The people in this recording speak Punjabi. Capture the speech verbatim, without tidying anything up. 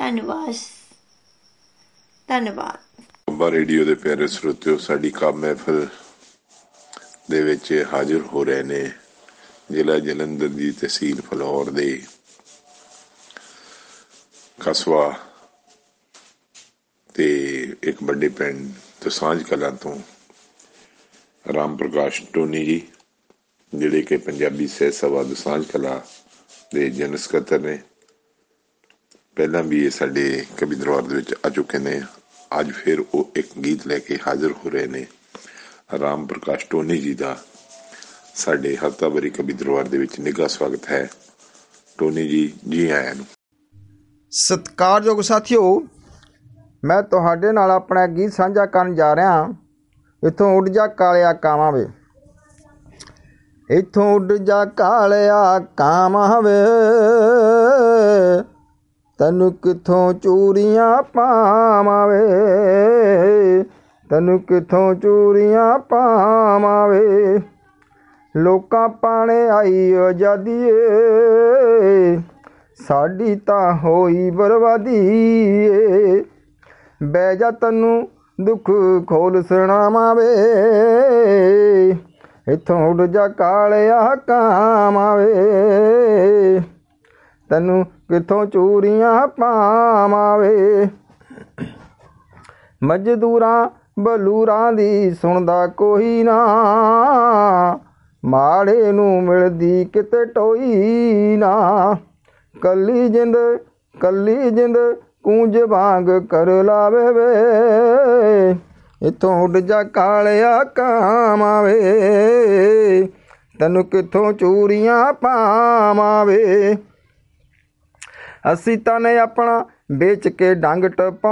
ਧੰਨਵਾਦ ਧੰਨਵਾਦ। ਬਾਬਾ ਰੇਡੀਓ ਦੇ ਪਿਆਰੇ ਸਰੋਤਿਓ, ਸਾਡੀ ਕਾਵਿ ਮਹਿਫਲ ਦੇ ਵਿੱਚ ਹਾਜ਼ਰ ਹੋ ਰਹੇ ਨੇ ਜ਼ਿਲ੍ਹਾ ਜਲੰਧਰ ਦੀ ਤਹਿਸੀਲ ਫਲੌਰ ਦੇ ਕਸਬਾ ਤੇ ਇੱਕ ਵੱਡੇ ਪਿੰਡ ਦਸਾਂਝ ਕਲਾਂ ਤੋਂ ਰਾਮ ਪ੍ਰਕਾਸ਼ ਟੋਨੀ ਜੀ, ਜਿਹੜੇ ਕਿ ਪੰਜਾਬੀ ਸਾਹਿਤ ਸਭਾ ਦਸਾਂਝ ਕਲਾਂ ਦੇ ਜਨਰਲ ਸਕੱਤਰ ਨੇ। ਪਹਿਲਾਂ ਵੀ ਇਹ ਸਾਡੇ ਕਵੀ ਦਰਬਾਰ ਦੇ ਵਿੱਚ ਆ ਚੁੱਕੇ ਨੇ। ਅੱਜ ਫਿਰ ਉਹ ਇੱਕ ਗੀਤ ਲੈ ਕੇ ਹਾਜ਼ਰ ਹੋ ਰਹੇ ਨੇ। ਰਾਮ ਪ੍ਰਕਾਸ਼ ਟੋਨੀ ਜੀ ਦਾ ਸਾਡੇ ਹਫ਼ਤਾਵਾਰੀ ਕਵੀ ਦਰਬਾਰ ਦੇ ਵਿੱਚ ਨਿੱਘਾ ਸਵਾਗਤ ਹੈ। ਟੋਨੀ ਜੀ, ਜੀ ਆਇਆਂ ਨੂੰ। ਸਤਿਕਾਰਯੋਗ ਸਾਥੀਓ, ਮੈਂ ਤੁਹਾਡੇ ਨਾਲ ਆਪਣਾ ਗੀਤ ਸਾਂਝਾ ਕਰਨ ਜਾ ਰਿਹਾ। ਇੱਥੋਂ ਉੱਡ ਜਾ ਕਾਲਿਆ ਕਾਵਾਂ ਵੇ, ਇੱਥੋਂ ਉੱਡ ਜਾ ਕਾਲਿਆ ਕਾਵਾਂ ਵੇ, ਤੈਨੂੰ ਕਿੱਥੋਂ ਚੂੜੀਆਂ ਪਾਵਾਂ ਵੇ, ਤੈਨੂੰ ਕਿੱਥੋਂ ਚੂੜੀਆਂ ਪਾਵਾਂ ਵੇ। ਲੋਕਾਂ ਪਾਣੇ ਆਈ ਆਜ਼ਾਦੀ ਏ, ਸਾਡੀ ਤਾਂ ਹੋਈ ਬਰਬਾਦੀ ਏ। ਬਹਿ ਜਾ ਤੈਨੂੰ ਦੁੱਖ ਖੋਲ ਸੁਣਾਵਾਂ ਵੇ, ਇੱਥੋਂ ਉੱਡ ਜਾ ਕਾਲਿਆ ਕਾਵਾਂ ਵੇ, ਤੈਨੂੰ ਕਿੱਥੋਂ ਚੂੜੀਆਂ ਪਾਵਾਂ ਵੇ। ਮਜ਼ਦੂਰਾਂ ਬਲੂਰਾਂ ਦੀ ਸੁਣਦਾ ਕੋਈ ਨਾ, ਮਾੜੇ ਨੂੰ ਮਿਲਦੀ ਕਿਤੇ ਟੋਈ ਨਾ। ਕੱਲੀ ਜਿੰਦ ਕੱਲੀ ਜਿੰਦ ਕੂੰਜ ਵਾਂਗ ਕਰ ਲਾਵੇ ਵੇ, ਇੱਥੋਂ ਉੱਡ ਜਾ ਕਾਲਿਆ ਕਾਵਾਂ ਵੇ, ਤੈਨੂੰ ਕਿੱਥੋਂ ਚੂੜੀਆਂ ਪਾਵਾਂ ਵੇ। ਅਸੀਂ ਤਾਂ ਨੇ ਆਪਣਾ ਵੇਚ ਕੇ ਡੰਗ ਟਪਾ